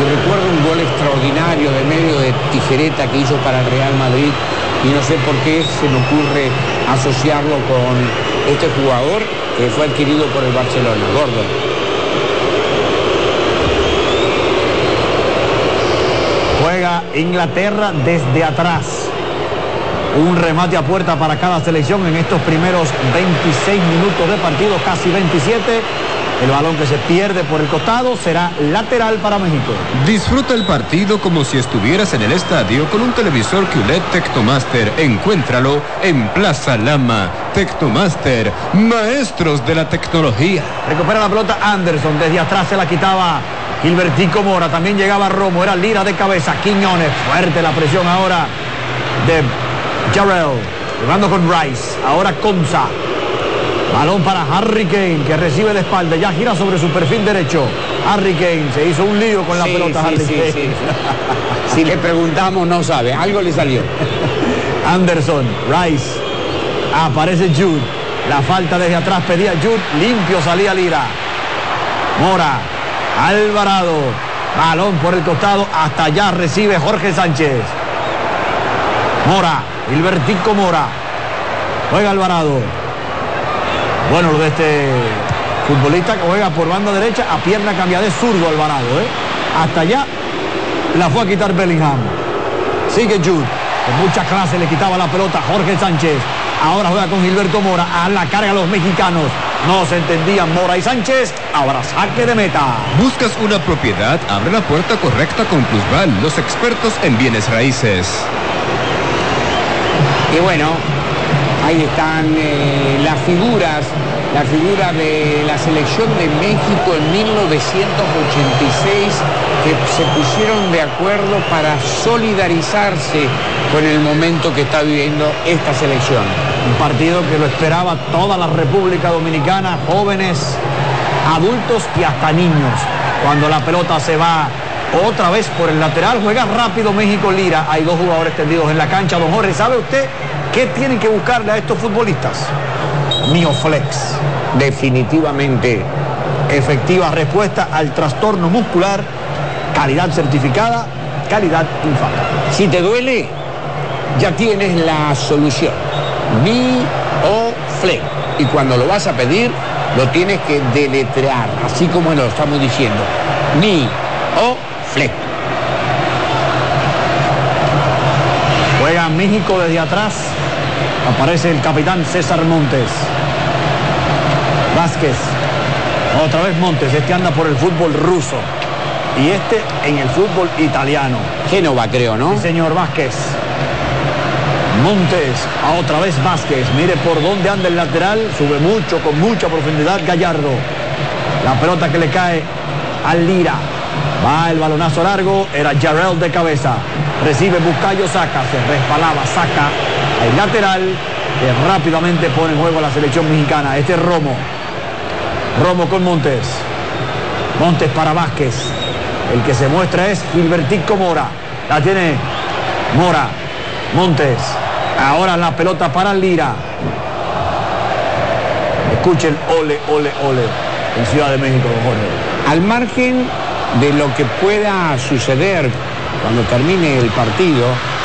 y recuerdo un gol extraordinario de medio de tijereta que hizo para el Real Madrid, y no sé por qué se me ocurre asociarlo con este jugador que fue adquirido por el Barcelona. Gordon. Juega Inglaterra desde atrás. Un remate a puerta para cada selección en estos primeros 26 minutos de partido, casi 27. El balón que se pierde por el costado será lateral para México. Disfruta el partido como si estuvieras en el estadio con un televisor QLED Tecnomaster. Encuéntralo en Plaza Lama. Tecnomaster, maestros de la tecnología. Recupera la pelota Anderson, desde atrás se la quitaba Gilbertico Mora, también llegaba Romo, era Lira de cabeza, Quiñones, fuerte la presión ahora de Jarrell, jugando con Rice, ahora Conza. Balón para Harry Kane, que recibe de espalda, ya gira sobre su perfil derecho. Harry Kane, se hizo un lío con la pelota. Harry Kane. Sí. Si le preguntamos, no sabe, algo le salió. Anderson, Rice, aparece Jude, la falta desde atrás pedía Jude, limpio salía Lira. Mora, Alvarado, balón por el costado, hasta allá recibe Jorge Sánchez. Mora, Gilbertico Mora, juega Alvarado. Bueno, lo de este futbolista que juega por banda derecha a pierna cambiada, de zurdo Alvarado, hasta allá la fue a quitar Bellingham. Sigue Jude, con mucha clase le quitaba la pelota Jorge Sánchez. Ahora juega con Gilberto Mora, a la carga los mexicanos. No se entendían Mora y Sánchez, ahora saque de meta. ¿Buscas una propiedad? Abre la puerta correcta con Plusval, los expertos en bienes raíces. Y bueno, ahí están las figuras, la figura de la selección de México en 1986, que se pusieron de acuerdo para solidarizarse con el momento que está viviendo esta selección. Un partido que lo esperaba toda la República Dominicana, jóvenes, adultos y hasta niños. Cuando la pelota se va otra vez por el lateral, juega rápido México. Lira, hay dos jugadores tendidos en la cancha. Don Jorge, ¿sabe usted qué tienen que buscarle a estos futbolistas? Mioflex. Definitivamente. Efectiva respuesta al trastorno muscular, calidad certificada, calidad Infanta. Si te duele, ya tienes la solución. Mioflex. Y cuando lo vas a pedir, lo tienes que deletrear, así como lo estamos diciendo. Mioflex. Juega México desde atrás. Aparece el capitán César Montes. Vázquez. Otra vez Montes. Este anda por el fútbol ruso. Y este en el fútbol italiano. Génova, creo, ¿no? Sí, señor. Vázquez. Montes. Otra vez Vázquez. Mire por dónde anda el lateral. Sube mucho, con mucha profundidad Gallardo. La pelota que le cae al Lira. Va el balonazo largo. Era Jarrell de cabeza. Recibe Bukayo Saka. Se resbalaba Saka. El lateral que rápidamente pone en juego a la selección mexicana. Este es Romo. Romo con Montes. Montes para Vázquez. El que se muestra es Gilbertico Mora. La tiene Mora. Montes. Ahora la pelota para Lira. Escuchen, ole, ole, ole. En Ciudad de México, don Jorge. Al margen de lo que pueda suceder cuando termine el partido,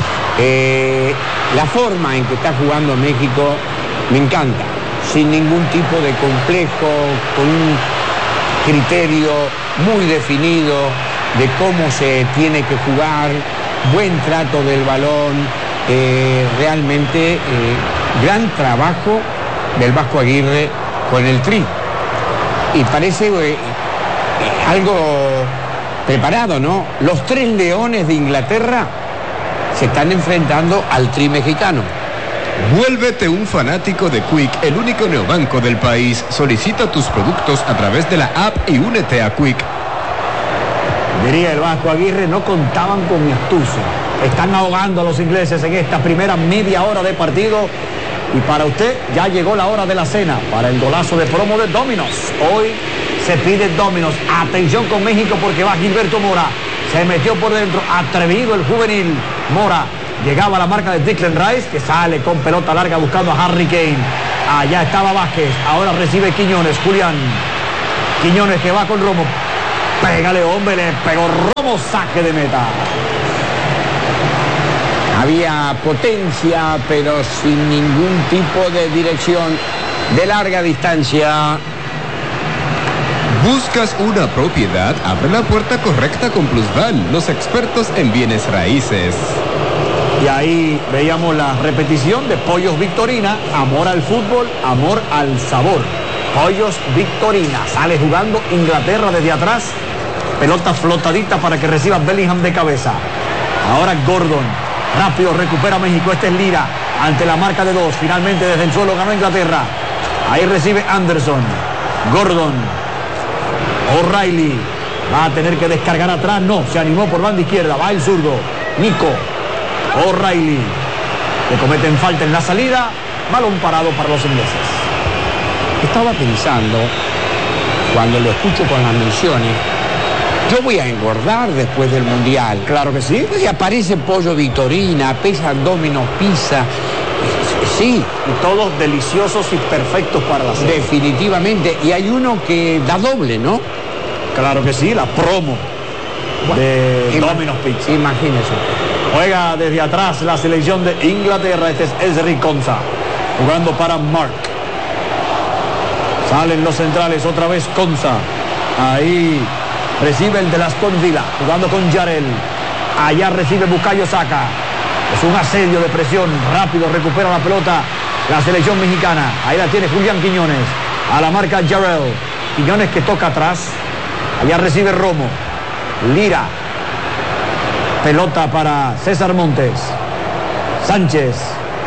la forma en que está jugando México me encanta, sin ningún tipo de complejo, con un criterio muy definido de cómo se tiene que jugar, buen trato del balón, realmente gran trabajo del Vasco Aguirre con el Tri. Y parece algo preparado, ¿no? Los tres leones de Inglaterra se están enfrentando al Tri mexicano. Vuélvete un fanático de Quick, el único neobanco del país. Solicita tus productos a través de la app y únete a Quick. Diría el Vasco Aguirre, no contaban con mi astucia. Están ahogando a los ingleses en esta primera media hora de partido. Y para usted ya llegó la hora de la cena, para el golazo de promo de Domino's. Hoy se pide Domino's. Atención con México porque va Gilberto Mora. Se metió por dentro, atrevido el juvenil Mora. Llegaba la marca de Declan Rice, que sale con pelota larga buscando a Harry Kane. Allá estaba Vázquez, ahora recibe Quiñones, Julián. Quiñones que va con Romo. Pégale, hombre, le pegó Romo, saque de meta. Había potencia, pero sin ningún tipo de dirección de larga distancia. ¿Buscas una propiedad? Abre la puerta correcta con Plusval, los expertos en bienes raíces. Y ahí veíamos la repetición de Pollos Victorina, amor al fútbol, amor al sabor. Pollos Victorina, sale jugando Inglaterra desde atrás, pelota flotadita para que reciba Bellingham de cabeza. Ahora Gordon, rápido recupera México, este es Lira, ante la marca de 2, finalmente desde el suelo ganó Inglaterra. Ahí recibe Anderson, Gordon, O'Reilly, va a tener que descargar atrás, no, se animó por banda izquierda, va el zurdo, Nico, O'Reilly, le cometen falta en la salida, balón parado para los ingleses. Estaba pensando, cuando lo escucho con las menciones, yo voy a engordar después del Mundial. Claro que sí. Y aparece Pollo Victorina, pesa Domino's Pizza. Sí. Y todos deliciosos y perfectos para la cena. Definitivamente. Y hay uno que da doble, ¿no? Claro que sí, la promo de Domino's Pizza. Imagínese. Juega desde atrás la selección de Inglaterra. Este es Ezri Konsa, jugando para Mark. Salen los centrales, otra vez Konsa. Ahí recibe el de la Aston Villa, jugando con Yarel. Allá recibe Bukayo Saka. Es un asedio de presión, rápido recupera la pelota la selección mexicana. Ahí la tiene Julián Quiñones, a la marca Yarel. Quiñones que toca atrás. Allá recibe Romo. Lira. Pelota para César Montes. Sánchez.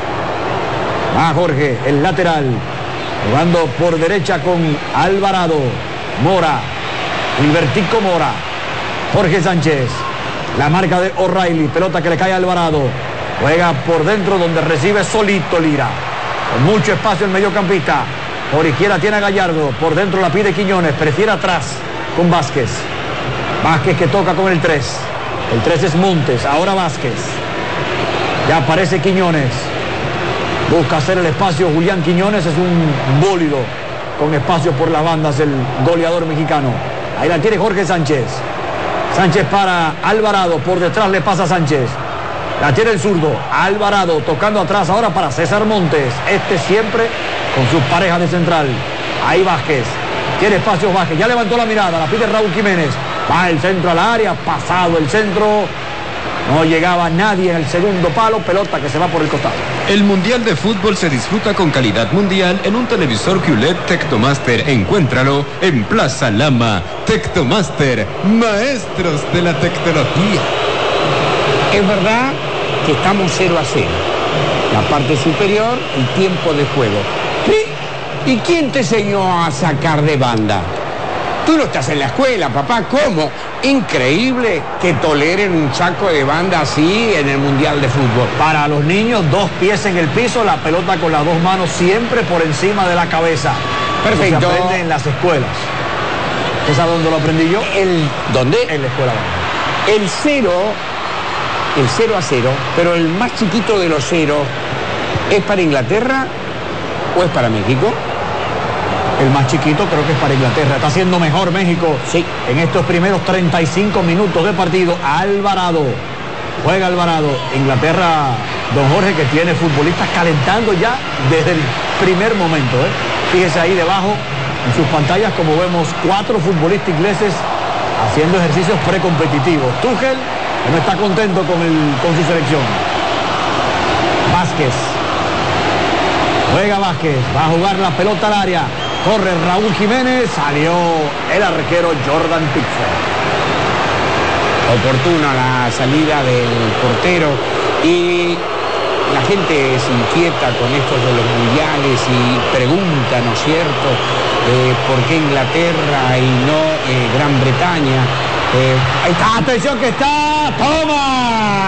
Va Jorge, el lateral. Jugando por derecha con Alvarado. Mora. Gilbertico Mora. Jorge Sánchez. La marca de O'Reilly. Pelota que le cae a Alvarado. Juega por dentro donde recibe solito Lira. Con mucho espacio el mediocampista. Por izquierda tiene a Gallardo. Por dentro la pide Quiñones. Prefiere atrás con Vázquez. Vázquez que toca con el 3. El 3 es Montes. Ahora Vázquez. Ya aparece Quiñones. Busca hacer el espacio. Julián Quiñones es un bólido con espacio por las bandas, el goleador mexicano. Ahí la tiene Jorge Sánchez. Sánchez para Alvarado. Por detrás le pasa Sánchez. La tiene el zurdo. Alvarado tocando atrás ahora para César Montes. Este siempre con sus parejas de central. Ahí Vázquez. Tiene espacio Vázquez. Ya levantó la mirada. La pide Raúl Jiménez. Va el centro al área. Pasado el centro. No llegaba nadie en el segundo palo. Pelota que se va por el costado. El Mundial de Fútbol se disfruta con calidad mundial en un televisor QLED Tectomaster. Encuéntralo en Plaza Lama. Tectomaster, maestros de la tecnología. Es verdad que estamos 0-0. La parte superior, el tiempo de juego. ¿Y quién te enseñó a sacar de banda? Tú no estás en la escuela, papá. ¿Cómo? Increíble que toleren un saco de banda así en el Mundial de Fútbol. Para los niños, 2 pies en el piso, la pelota con las 2 manos siempre por encima de la cabeza. Perfecto. Se aprende en las escuelas. ¿Es a dónde lo aprendí yo? ¿Dónde? En la escuela. El 0-0, pero el más chiquito de los 0, ¿es para Inglaterra o es para México? El más chiquito creo que es para Inglaterra. Está haciendo mejor México. Sí. En estos primeros 35 minutos de partido. Alvarado. Juega Alvarado. Inglaterra, don Jorge, que tiene futbolistas calentando ya desde el primer momento. Fíjese ahí debajo en sus pantallas como vemos 4 futbolistas ingleses haciendo ejercicios precompetitivos. Tuchel, que no está contento con su selección. Vázquez. Juega Vázquez. Va a jugar la pelota al área. Corre Raúl Jiménez, salió el arquero Jordan Pickford. Oportuna la salida del portero y la gente se inquieta con esto de los mundiales y pregunta, ¿no es cierto?, por qué Inglaterra y no Gran Bretaña. Ahí está, atención que está, toma.